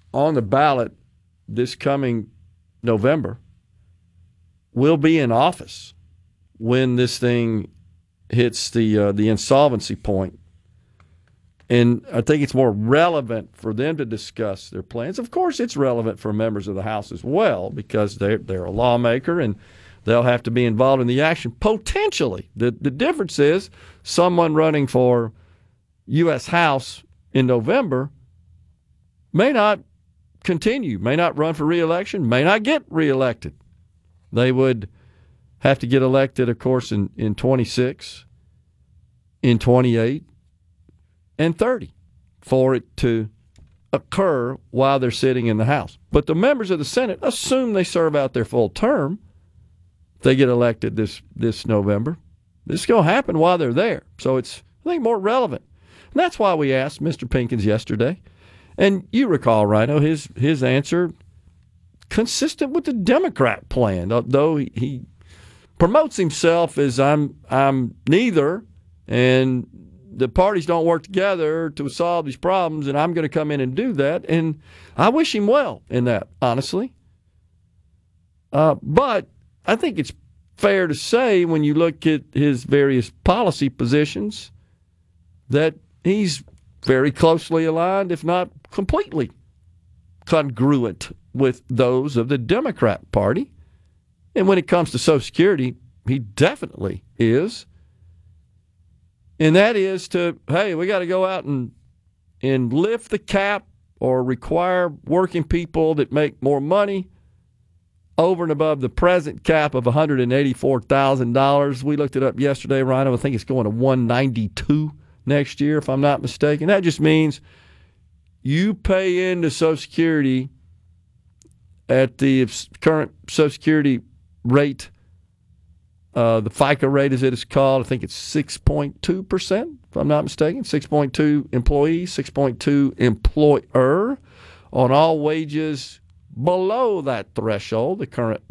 on the ballot this coming November will be in office when this thing hits the insolvency point. And I think it's more relevant for them to discuss their plans. Of course, it's relevant for members of the House as well because they're a lawmaker and they'll have to be involved in the action potentially. The difference is someone running for U.S. House in November may not continue, may not run for re-election, may not get re-elected. They would have to get elected, of course, in 26, in 28, and 30 for it to occur while they're sitting in the House. But the members of the Senate assume they serve out their full term. They get elected this November. This is going to happen while they're there. So it's, I think, more relevant. And that's why we asked Mr. Pinkins yesterday. And you recall, Rhino, his answer consistent with the Democrat plan, though he promotes himself as I'm neither, and the parties don't work together to solve these problems, and I'm going to come in and do that. And I wish him well in that, honestly. But I think it's fair to say when you look at his various policy positions that he's very closely aligned, if not completely congruent with those of the Democrat Party. And when it comes to Social Security, he definitely is. And that is hey, we got to go out and lift the cap or require working people that make more money over and above the present cap of $184,000. We looked it up yesterday, Rhino. I think it's going to $192 next year, if I'm not mistaken. That just means you pay into Social Security at the current Social Security rate, the FICA rate as it is called. I think it's 6.2%, if I'm not mistaken. 6.2 employees, 6.2 employer on all wages below that threshold, the current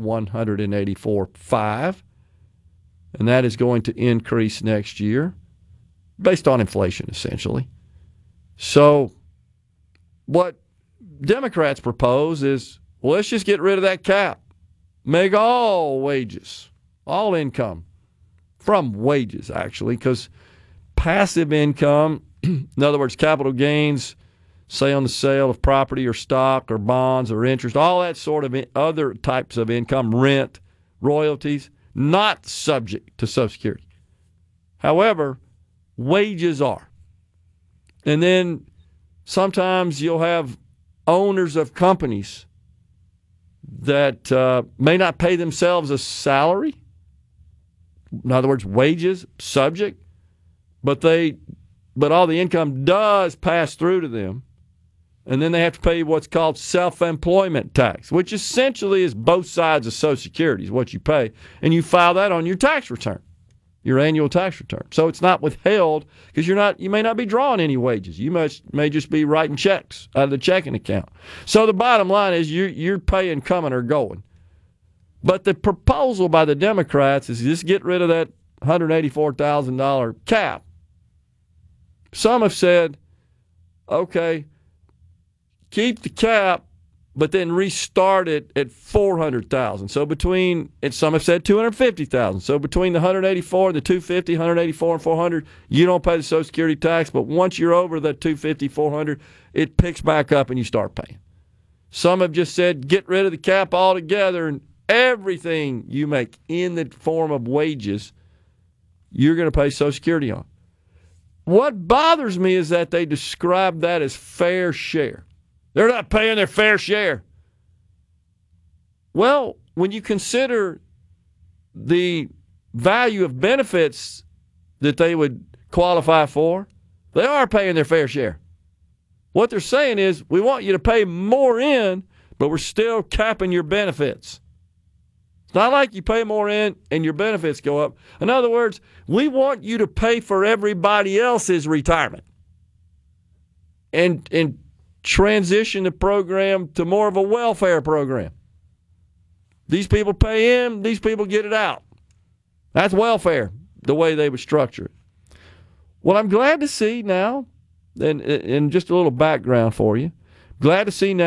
184.5, and that is going to increase next year based on inflation, essentially. So what Democrats propose is, well, let's just get rid of that cap. Make all wages, all income from wages, actually, because passive income, in other words, capital gains, say on the sale of property or stock or bonds or interest, all that sort of other types of income, rent, royalties, not subject to Social Security. However, wages are. And then sometimes you'll have owners of companies that may not pay themselves a salary. In other words, wages, subject, but all the income does pass through to them. And then they have to pay what's called self-employment tax, which essentially is both sides of Social Security is what you pay. And you file that on your tax return, your annual tax return. So it's not withheld because you may not be drawing any wages. You may just be writing checks out of the checking account. So the bottom line is you're paying coming or going. But the proposal by the Democrats is just get rid of that $184,000 cap. Some have said, okay, keep the cap, but then restart it at $400,000. So and some have said $250,000. So between the 184 and the 250, 184 and 400, you don't pay the Social Security tax. But once you're over that 250, 400, it picks back up and you start paying. Some have just said get rid of the cap altogether, and everything you make in the form of wages, you're going to pay Social Security on. What bothers me is that they describe that as fair share. They're not paying their fair share. Well, when you consider the value of benefits that they would qualify for, they are paying their fair share. What they're saying is, we want you to pay more in, but we're still capping your benefits. It's not like you pay more in and your benefits go up. In other words, we want you to pay for everybody else's retirement and transition the program to more of a welfare program. These people pay in, these people get it out. That's welfare, the way they would structure it. Well, I'm glad to see now, and just a little background for you, glad to see now